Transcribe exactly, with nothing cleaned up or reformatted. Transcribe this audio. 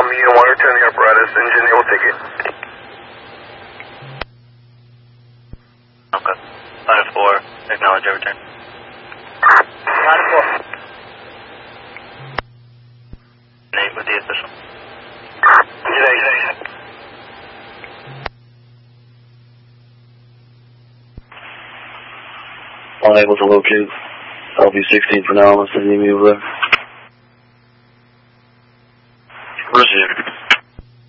Um, unit one return the apparatus, engine able to take it. Okay. Line four, acknowledge your return. Line four. Nate with the official. Engine eight. Unable to locate L V sixteen for now, unless they need me over there.